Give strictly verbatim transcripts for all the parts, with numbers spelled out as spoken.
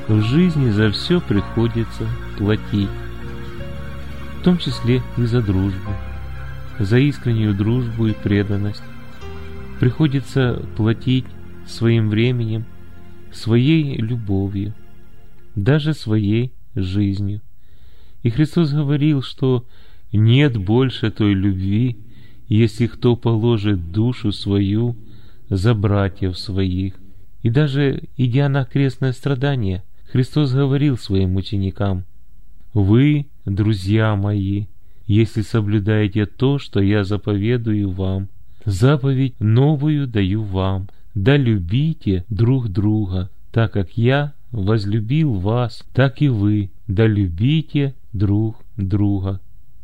в жизни за все приходится платить, в том числе и за дружбу, за искреннюю дружбу и преданность. Приходится платить своим временем, своей любовью, даже своей жизнью. И Христос говорил, что нет больше той любви, если кто положит душу свою за братьев своих. И даже идя на крестное страдание, Христос говорил своим ученикам: «Вы, друзья мои, если соблюдаете то, что я заповедую вам, заповедь новую даю вам, да любите друг друга, так как я возлюбил вас, так и вы, да любите друг друга».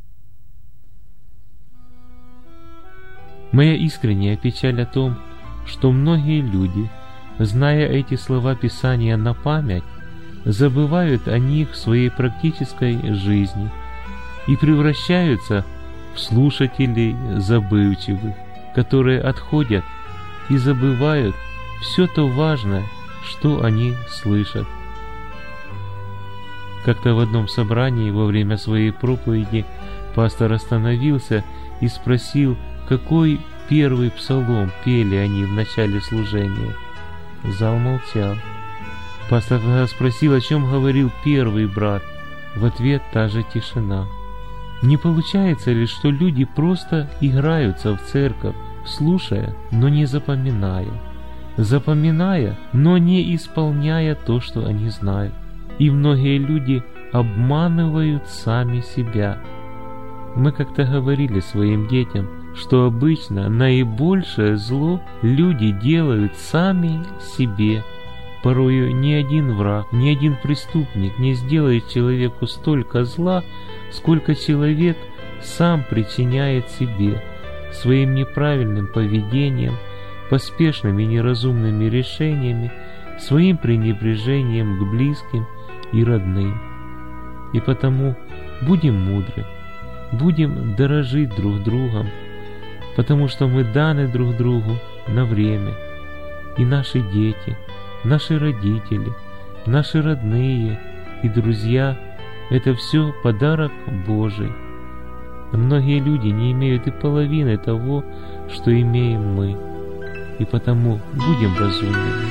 Моя искренняя печаль о том, что многие люди, зная эти слова Писания на память, забывают о них в своей практической жизни и превращаются в слушателей забывчивых, которые отходят и забывают все то важное, что они слышат. Как-то в одном собрании во время своей проповеди пастор остановился и спросил, какой первый псалом пели они в начале служения. Зал молчал. Пастор тогда спросил, о чем говорил первый брат. В ответ та же тишина. Не получается ли, что люди просто играются в церковь, слушая, но не запоминая, запоминая, но не исполняя то, что они знают? И многие люди обманывают сами себя. Мы как-то говорили своим детям, что обычно наибольшее зло люди делают сами себе. Порою ни один враг, ни один преступник не сделает человеку столько зла, сколько человек сам причиняет себе своим неправильным поведением, поспешными неразумными решениями, своим пренебрежением к близким и родным. И потому будем мудры, будем дорожить друг другом, потому что мы даны друг другу на время. И наши дети, наши родители, наши родные и друзья — это все подарок Божий. Многие люди не имеют и половины того, что имеем мы, и потому будем разумными.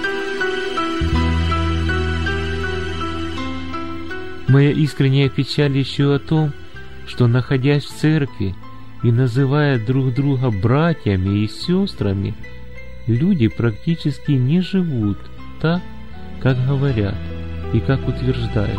Моя искренняя печаль еще о том, что, находясь в церкви и называя друг друга братьями и сестрами, люди практически не живут так, как говорят и как утверждают.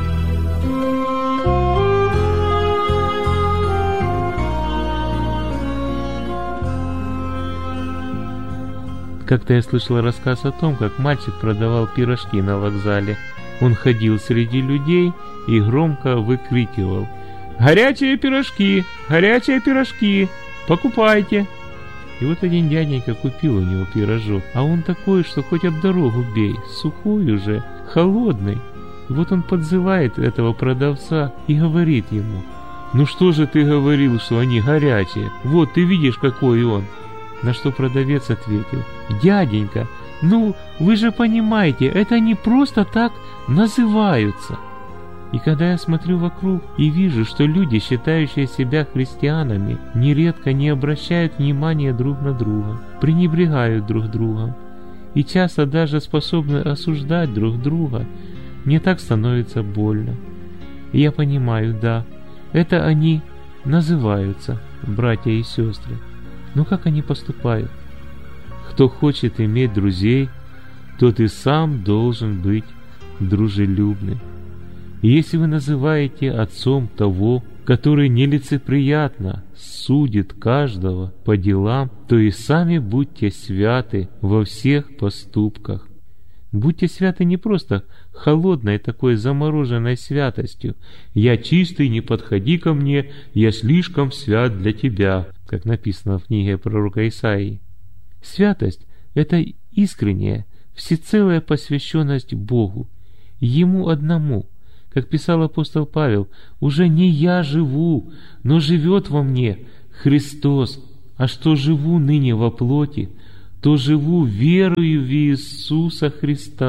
Как-то я слышал рассказ о том, как мальчик продавал пирожки на вокзале. Он ходил среди людей и громко выкрикивал: «Горячие пирожки! Горячие пирожки! Покупайте!» И вот один дяденька купил у него пирожок, а он такой, что хоть об дорогу бей, сухой уже, холодный. И вот он подзывает этого продавца и говорит ему: «Ну что же ты говорил, что они горячие? Вот ты видишь, какой он!» На что продавец ответил: «Дяденька, ну вы же понимаете, это не просто так называются». И когда я смотрю вокруг и вижу, что люди, считающие себя христианами, нередко не обращают внимания друг на друга, пренебрегают друг другом и часто даже способны осуждать друг друга, мне так становится больно. И я понимаю, да, это они называются братья и сестры. Но как они поступают? Кто хочет иметь друзей, тот и сам должен быть дружелюбным. И если вы называете отцом того, который нелицеприятно судит каждого по делам, то и сами будьте святы во всех поступках. Будьте святы не просто холодной такой замороженной святостью: «Я чистый, не подходи ко мне, я слишком свят для тебя», как написано в книге пророка Исаии. Святость — это искренняя, всецелая посвященность Богу, Ему одному. Как писал апостол Павел: «Уже не я живу, но живет во мне Христос, а что живу ныне во плоти, то живу верою в Иисуса Христа,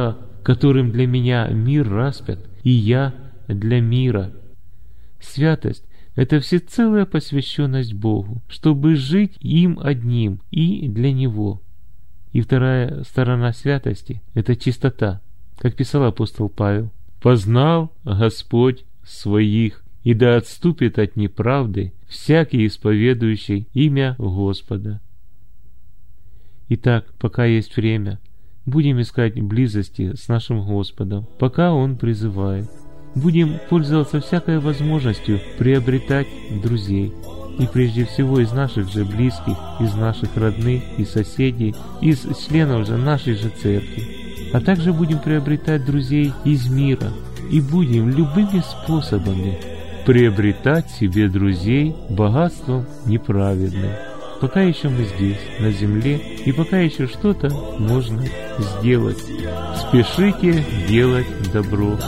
которым для меня мир распят, и я для мира. Святость — это всецелая посвященность Богу, чтобы жить им одним и для Него. И вторая сторона святости — это чистота, как писал апостол Павел. «Познал Господь своих, и да отступит от неправды всякий исповедующий имя Господа». Итак, пока есть время, будем искать близости с нашим Господом, пока Он призывает. Будем пользоваться всякой возможностью приобретать друзей. И прежде всего из наших же близких, из наших родных и соседей, из членов же нашей же церкви. А также будем приобретать друзей из мира. И будем любыми способами приобретать себе друзей богатством неправедным. Пока еще мы здесь, на земле, и пока еще что-то можно сделать. Спешите делать добро.